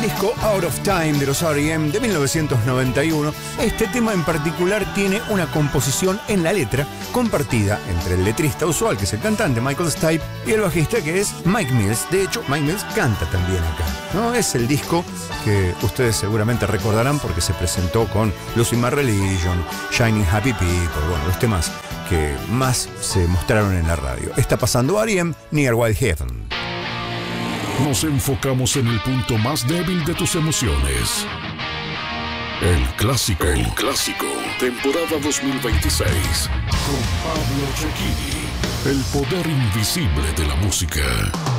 disco Out of Time de los R.E.M. de 1991. Este tema en particular tiene una composición en la letra compartida entre el letrista usual, que es el cantante Michael Stipe, y el bajista, que es Mike Mills. De hecho, Mike Mills canta también acá, ¿no? Es el disco que ustedes seguramente recordarán porque se presentó con Losing My Religion, Shining Happy People, bueno, los temas que más se mostraron en la radio. Está pasando R.E.M. Near Wild Heaven. Nos enfocamos en el punto más débil de tus emociones. El clásico, temporada 2026. Con Pablo Cecchini, el poder invisible de la música.